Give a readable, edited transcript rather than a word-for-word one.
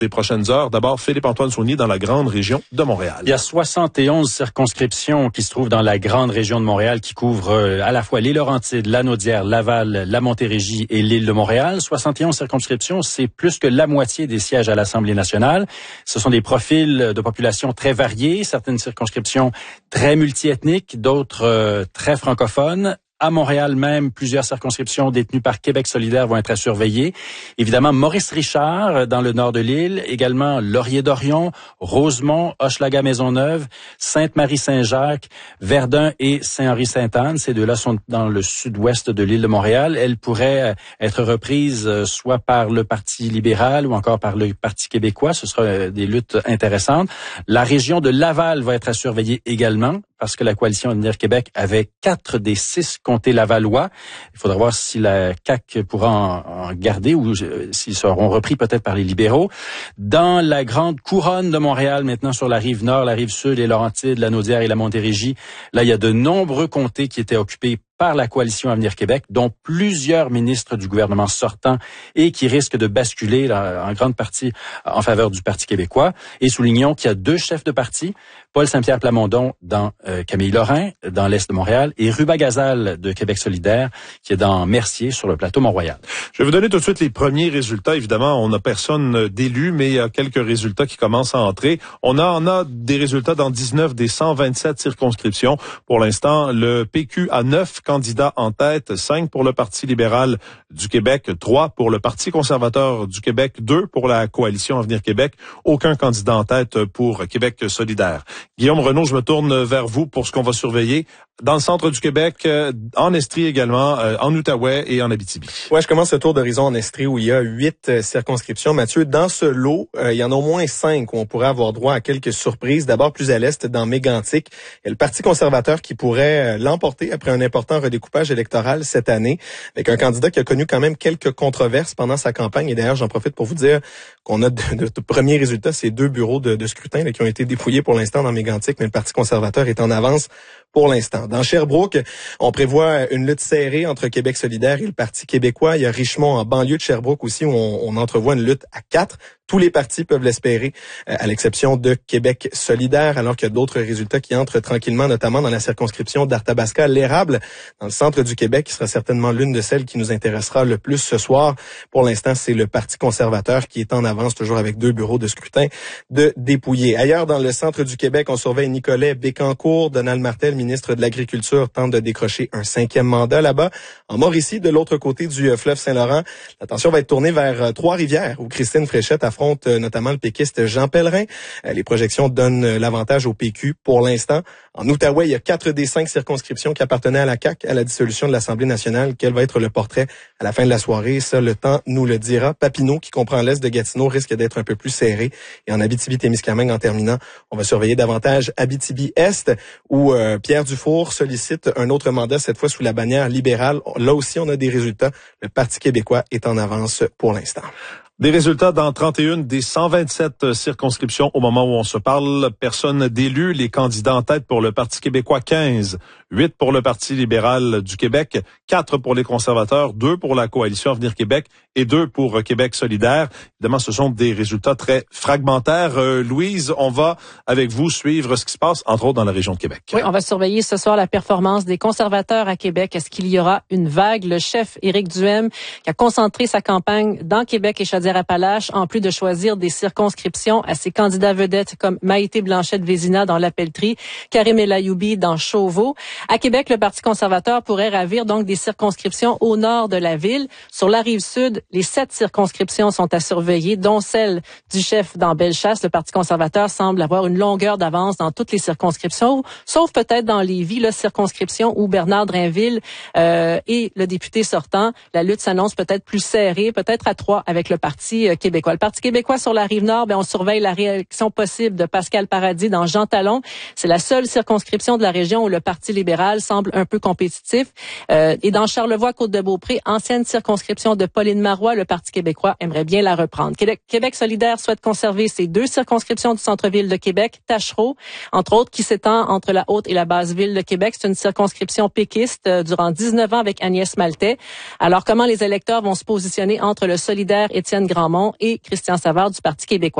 des prochaines heures. D'abord, Philippe-Antoine Saunier dans la grande région de Montréal. Il y a 71 circonscriptions qui se trouvent dans la grande région de Montréal qui couvrent à la fois les Laurentides, la Naudière, Laval, la Montérégie et l'île de Montréal. 71 circonscriptions, c'est plus que la moitié des sièges à l'Assemblée nationale. Ce sont des profils de population très variés, certaines circonscriptions très multiethniques, d'autres très francophones. À Montréal même, plusieurs circonscriptions détenues par Québec solidaire vont être à surveiller. Évidemment, Maurice-Richard dans le nord de l'île, également Laurier-Dorion, Rosemont, Hochelaga-Maisonneuve, Sainte-Marie-Saint-Jacques, Verdun et Saint-Henri-Sainte-Anne. Ces deux-là sont dans le sud-ouest de l'île de Montréal. Elles pourraient être reprises soit par le Parti libéral ou encore par le Parti québécois. Ce sera des luttes intéressantes. La région de Laval va être à surveiller également, parce que la coalition Avenir Québec avait 4 des 6 comtés lavallois. Il faudra voir si la CAQ pourra en garder ou s'ils seront repris peut-être par les libéraux. Dans la grande couronne de Montréal, maintenant sur la rive nord, la rive sud, les Laurentides, la Naudière et la Montérégie, là, il y a de nombreux comtés qui étaient occupés par la coalition Avenir Québec, dont plusieurs ministres du gouvernement sortant et qui risquent de basculer là, en grande partie en faveur du Parti québécois. Et soulignons qu'il y a 2 chefs de parti, Paul Saint-Pierre Plamondon dans Camille Lorrain, dans l'est de Montréal, et Ruba Gazal de Québec solidaire, qui est dans Mercier, sur le plateau Mont-Royal. Je vais vous donner tout de suite les premiers résultats. Évidemment, on n'a personne d'élu, mais il y a quelques résultats qui commencent à entrer. On a des résultats dans 19 des 127 circonscriptions. Pour l'instant, le PQ a 9 candidats en tête, 5 pour le Parti libéral du Québec, 3 pour le Parti conservateur du Québec, 2 pour la coalition Avenir Québec, aucun candidat en tête pour Québec solidaire. Guillaume Renaud, je me tourne vers vous pour ce qu'on va surveiller dans le centre du Québec, en Estrie également, en Outaouais et en Abitibi. Ouais, je commence le tour d'horizon en Estrie où il y a 8 circonscriptions. Mathieu, dans ce lot, il y en a au moins 5 où on pourrait avoir droit à quelques surprises. D'abord, plus à l'est, dans Mégantic, il y a le Parti conservateur qui pourrait l'emporter après un important redécoupage électoral cette année, avec un candidat qui a connu quand même quelques controverses pendant sa campagne. Et d'ailleurs, j'en profite pour vous dire qu'on a de premiers résultats, ces 2 bureaux de scrutin là, qui ont été dépouillés pour l'instant dans Mégantic, mais le Parti conservateur est en avance pour l'instant. Dans Sherbrooke, on prévoit une lutte serrée entre Québec solidaire et le Parti québécois. Il y a Richmond en banlieue de Sherbrooke aussi où on entrevoit une lutte à 4. Tous les partis peuvent l'espérer, à l'exception de Québec solidaire, alors qu'il y a d'autres résultats qui entrent tranquillement, notamment dans la circonscription d'Arthabasca-l'Érable, dans le centre du Québec, qui sera certainement l'une de celles qui nous intéressera le plus ce soir. Pour l'instant, c'est le Parti conservateur qui est en avance, toujours avec 2 bureaux de scrutin de dépouiller. Ailleurs, dans le centre du Québec, on surveille Nicolet Bécancourt. Donald Martel, ministre de l'Agriculture, tente de décrocher un 5e mandat là-bas. En Mauricie, de l'autre côté du fleuve Saint-Laurent, l'attention va être tournée vers Trois-Rivières, où Christine Fréchette affronte notamment le péquiste Jean Pellerin. Les projections donnent l'avantage au PQ pour l'instant. En Outaouais, il y a 4 des 5 circonscriptions qui appartenaient à la CAQ à la dissolution de l'Assemblée nationale. Quel va être le portrait à la fin de la soirée? Ça, le temps nous le dira. Papineau, qui comprend l'est de Gatineau, risque d'être un peu plus serré. Et en Abitibi-Témiscamingue, en terminant, on va surveiller davantage Abitibi-Est, où Pierre Dufour sollicite un autre mandat, cette fois sous la bannière libérale. Là aussi, on a des résultats. Le Parti québécois est en avance pour l'instant. Des résultats dans 31 des 127 circonscriptions au moment où on se parle. Personne d'élu. Les candidats en tête pour le Parti québécois, 15. 8 pour le Parti libéral du Québec, 4 pour les conservateurs, 2 pour la coalition Avenir Québec et 2 pour Québec solidaire. Évidemment, ce sont des résultats très fragmentaires. Louise, on va, avec vous, suivre ce qui se passe, entre autres, dans la région de Québec. Oui, on va surveiller ce soir la performance des conservateurs à Québec. Est-ce qu'il y aura une vague? Le chef Éric Duhem, qui a concentré sa campagne dans Québec et Chaudière-Appalaches, en plus de choisir des circonscriptions à ses candidats vedettes comme Maïté Blanchette-Vézina dans la Pelletrie, Karim El Ayoubi dans Chauveau. À Québec, le Parti conservateur pourrait ravir donc des circonscriptions au nord de la ville. Sur la rive sud, les 7 circonscriptions sont à surveiller, dont celle du chef dans Bellechasse. Le Parti conservateur semble avoir une longueur d'avance dans toutes les circonscriptions, sauf peut-être dans Lévis, la circonscription où Bernard Drainville est le député sortant. La lutte s'annonce peut-être plus serrée, peut-être à 3 avec le Parti québécois. Le Parti québécois sur la rive nord, on surveille la réélection possible de Pascal Paradis dans Jean Talon. C'est la seule circonscription circonscriptions de la région où le Parti libéral semble un peu compétitif. Et dans Charlevoix-Côte-de-Beaupré, ancienne circonscription de Pauline Marois, le Parti québécois aimerait bien la reprendre. Québec solidaire souhaite conserver ses 2 circonscriptions du centre-ville de Québec, Tachereau, entre autres, qui s'étend entre la haute et la basse ville de Québec. C'est une circonscription péquiste durant 19 ans avec Agnès Maltais. Alors, comment les électeurs vont se positionner entre le solidaire Étienne Grandmont et Christian Savard du Parti québécois?